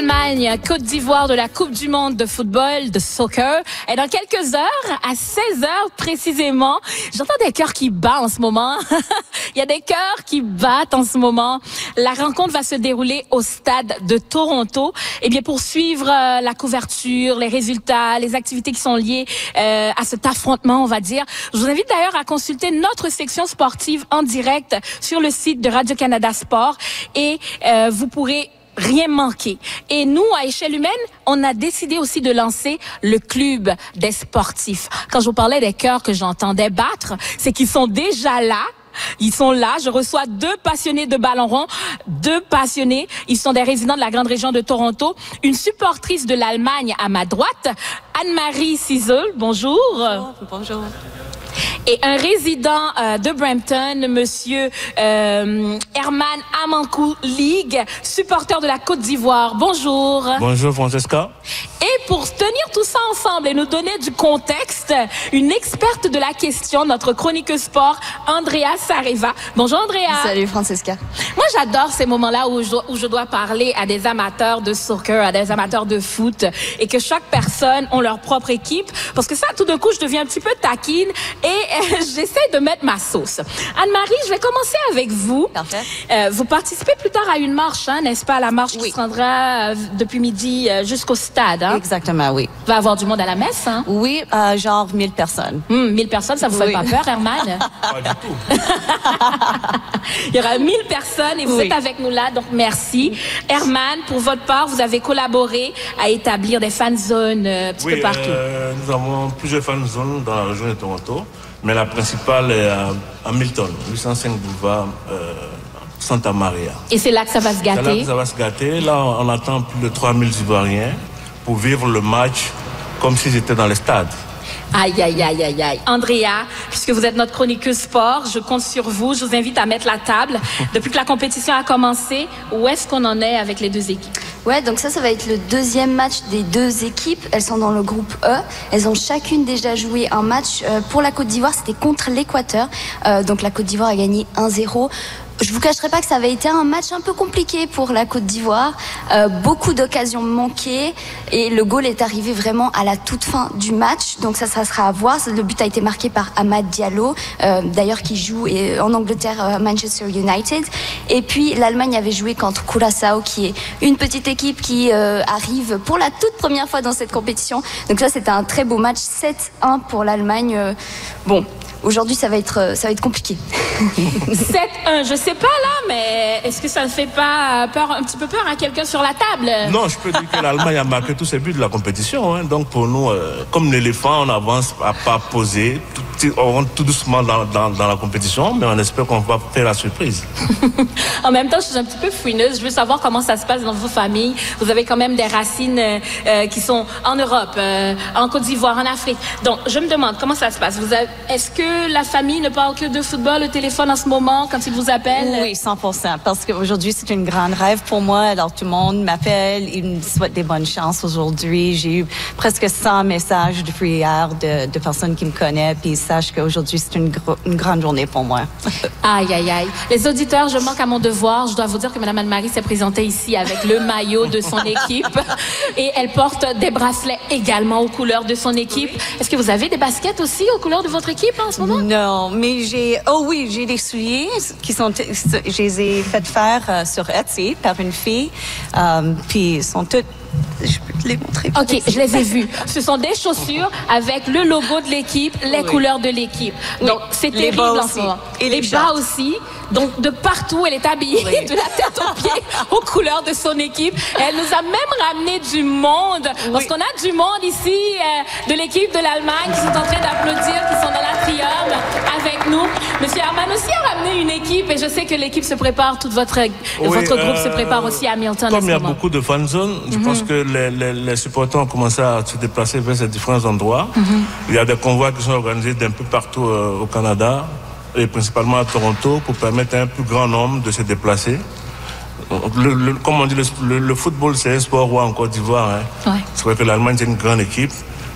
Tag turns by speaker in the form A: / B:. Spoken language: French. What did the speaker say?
A: Allemagne, Côte d'Ivoire de la Coupe du Monde de football, de soccer. Et dans quelques heures, à 16h précisément, j'entends des cœurs qui battent en ce moment. Il y a des cœurs qui battent en ce moment. La rencontre va se dérouler au stade de Toronto. Et bien, pour suivre la couverture, les résultats, les activités qui sont liées à cet affrontement, on va dire, je vous invite d'ailleurs à consulter notre section sportive en direct sur le site de Radio-Canada Sport et vous pourrez rien manquer. Et nous, à échelle humaine, on a décidé aussi de lancer le club des sportifs. Quand je vous parlais des cœurs que j'entendais battre, c'est qu'ils sont déjà là. Ils sont là. Je reçois 2 passionnés de ballon rond, 2 passionnés. Ils sont des résidents de la grande région de Toronto. Une supportrice de l'Allemagne à ma droite, Anne-Marie Cizel. Bonjour.
B: Bonjour.
A: Et un résident de Brampton, monsieur Herman Amankou Ligue, supporter de la Côte d'Ivoire. Bonjour.
C: Bonjour Francesca.
A: Et pour tenir tout ça ensemble et nous donner du contexte, une experte de la question, notre chroniqueuse sport, Andrea Sareva. Bonjour Andrea.
B: Salut Francesca.
A: Moi j'adore ces moments-là où je dois parler à des amateurs de soccer, à des amateurs de foot, et que chaque personne a leur propre équipe, parce que ça, tout d'un coup, je deviens un petit peu taquine et j'essaie de mettre ma sauce. Anne-Marie, je vais commencer avec vous.
B: Parfait.
A: Vous participez plus tard à une marche, hein, n'est-ce pas, la marche qui se rendra depuis midi jusqu'au stade. Hein?
B: Exactement, oui.
A: Il va y avoir du monde à la messe, hein?
B: Oui, genre 1000 personnes.
A: 1000 personnes, ça vous fait pas peur, Herman?
C: Pas du tout.
A: Il y aura 1000 personnes et vous êtes avec nous là, donc merci. Herman, pour votre part, vous avez collaboré à établir des fan zones un petit peu partout.
C: Nous avons plusieurs fan zones dans la région de Toronto, mais la principale est à Hamilton, 805 boulevard Santa Maria.
A: Et c'est là que ça va se gâter?
C: C'est là que ça va se gâter. Là, on attend plus de 3000 Ivoiriens pour vivre le match comme s'ils étaient dans le stade.
A: Aïe, aïe, aïe, aïe, aïe. Andrea, puisque vous êtes notre chroniqueuse sport, je compte sur vous. Je vous invite à mettre la table. Depuis que la compétition a commencé, où est-ce qu'on en est avec les 2 équipes?
D: Ouais, donc ça va être le 2e match des 2 équipes. Elles sont dans le groupe E. Elles ont chacune déjà joué un match. Pour la Côte d'Ivoire, c'était contre l'Équateur. Donc la Côte d'Ivoire a gagné 1-0. Je vous cacherai pas que ça avait été un match un peu compliqué pour la Côte d'Ivoire. Beaucoup d'occasions manquées et le goal est arrivé vraiment à la toute fin du match. Donc ça sera à voir. Le but a été marqué par Amad Diallo, d'ailleurs qui joue en Angleterre à Manchester United. Et puis l'Allemagne avait joué contre Curaçao, qui est une petite équipe qui arrive pour la toute première fois dans cette compétition. Donc ça, c'était un très beau match, 7-1 pour l'Allemagne. Bon. Aujourd'hui, ça va être compliqué.
A: 7-1, je sais pas là, mais est-ce que ça ne fait pas peur, un petit peu peur à quelqu'un sur la table?
C: Non, je peux dire que l'Allemagne a marqué tous ses buts de la compétition. Hein. Donc pour nous, comme l'éléphant, on avance à pas poser, on rentre tout doucement dans la compétition, mais on espère qu'on va faire la surprise.
A: En même temps, je suis un petit peu fouineuse. Je veux savoir comment ça se passe dans vos familles. Vous avez quand même des racines qui sont en Europe, en Côte d'Ivoire, en Afrique. Donc, je me demande comment ça se passe. Est-ce que la famille ne parle que de football au téléphone en ce moment quand ils vous appellent?
B: Oui, 100%. Parce qu'aujourd'hui, c'est une grande rêve pour moi. Alors, tout le monde m'appelle. Ils me souhaitent des bonnes chances aujourd'hui. J'ai eu presque 100 messages depuis hier de personnes qui me connaissent. Puis ils sachent qu'aujourd'hui, c'est une grande journée pour moi.
A: Aïe, aïe, aïe. Les auditeurs, je manque à mon devoir. Je dois vous dire que Mme Anne-Marie s'est présentée ici avec le maillot de son équipe. Et elle porte des bracelets également aux couleurs de son équipe. Est-ce que vous avez des baskets aussi aux couleurs de votre équipe en ce moment?
B: Non, mais j'ai des souliers je les ai fait faire sur Etsy par une fille. Puis ils sont toutes. Je peux te les montrer.
A: OK, je les ai vus. Ce sont des chaussures avec le logo de l'équipe, les couleurs de l'équipe. Donc, c'est terrible en ce moment. Et les bas aussi. Donc, de partout, elle est habillée de la tête aux pieds aux couleurs de son équipe. Elle nous a même ramené du monde. Parce qu'on a du monde ici de l'équipe de l'Allemagne qui sont en train d'applaudir, qui sont dans l'atrium avec nous. Monsieur Herman aussi a ramené une équipe et je sais que l'équipe se prépare, votre groupe se prépare aussi à Hamilton.
C: Comme il y a beaucoup de fan zones, je pense que les supporters ont commencé à se déplacer vers ces différents endroits. Il y a des convois qui sont organisés d'un peu partout au Canada et principalement à Toronto pour permettre à un plus grand nombre de se déplacer. Comme on dit, le football, c'est un sport roi en Côte d'Ivoire. Hein. Ouais. C'est vrai que l'Allemagne, c'est une grande équipe.